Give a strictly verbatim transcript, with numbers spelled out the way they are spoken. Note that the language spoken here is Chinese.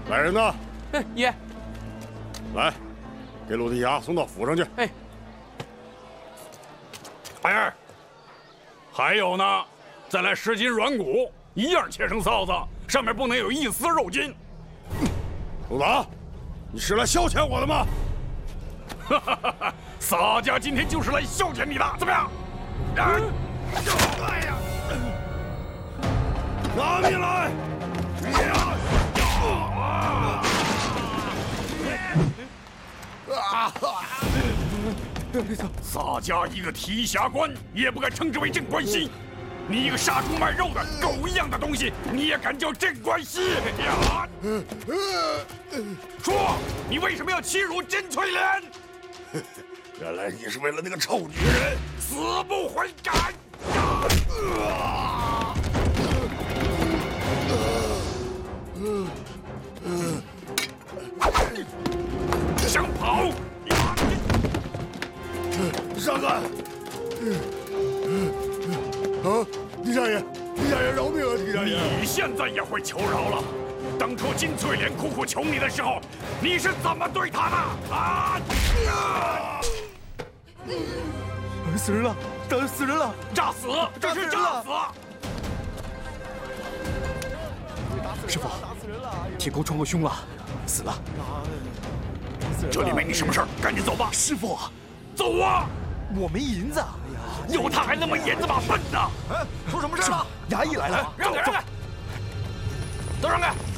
来人呐！ 哎，爷， 来，给鲁地侠送到府上去。 哎， 哎，还有呢，再来十斤软骨，一样切成臊子，上面不能有一丝肉筋。 鲁达，你是来消遣我的吗？ 哈哈哈哈！洒家今天就是来消遣你的，怎么样？啊！哎呀！ 拿命来！ 洒家一个提辖官，也不敢称之为镇关西。你一个杀猪卖肉的狗一样的东西，你也敢叫镇关西呀？说，你为什么要欺辱甄翠莲？ 原来你是为了那个臭女人， 死不悔改！想跑？ 上官！啊，狄大爷，狄大爷饶命啊！狄大爷， 你现在也会求饶了？当初金翠莲苦苦求你的时候，你是怎么对她的？啊！ 死人了！打死人了！ 炸死！这是炸死！ 师傅，铁钩穿过胸了，死了。 这里没你什么事儿，赶紧走吧。 师傅， 走啊！ 我没银子。 有他还那么眼子把笨呢？ 哎，出什么事了？衙役来了！ 让开，让开！都让开！